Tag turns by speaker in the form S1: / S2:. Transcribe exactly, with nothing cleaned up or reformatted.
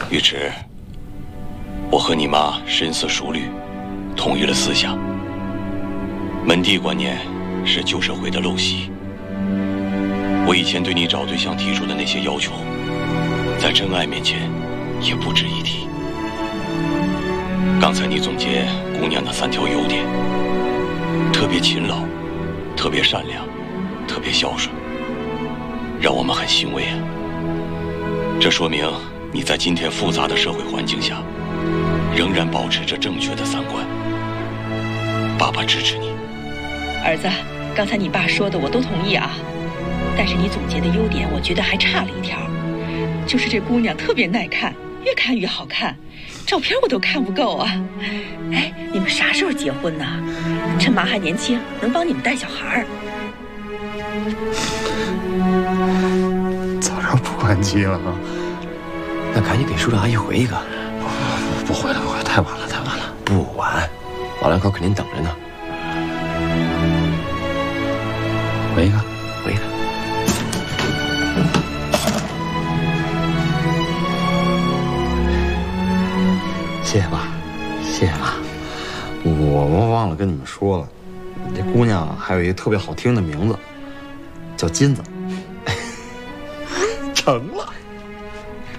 S1: 玉池，我和你妈深思熟虑，统一了思想。门第观念是旧社会的陋习。我以前对你找对象提出的那些要求，在真爱面前也不值一提。刚才你总结姑娘的三条优点：特别勤劳，特别善良，特别孝顺，让我们很欣慰啊。这说明你在今天复杂的社会环境下，仍然保持着正确的三观。爸爸支持你。
S2: 儿子，刚才你爸说的我都同意啊，但是你总结的优点，我觉得还差了一条，就是这姑娘特别耐看，越看越好看，照片我都看不够啊。哎，你们啥时候结婚呢？趁妈还年轻，能帮你们带小孩儿。
S3: 早上不关机了啊？
S4: 那赶紧给叔叔阿姨回一个。
S3: 不不不回了，不回了，太晚了，太晚了。
S4: 不晚，老两口肯定等着呢。
S3: 回一个，
S4: 回一个。
S3: 谢谢爸，谢谢爸。我我忘了跟你们说了，这姑娘还有一个特别好听的名字，叫金子。成了。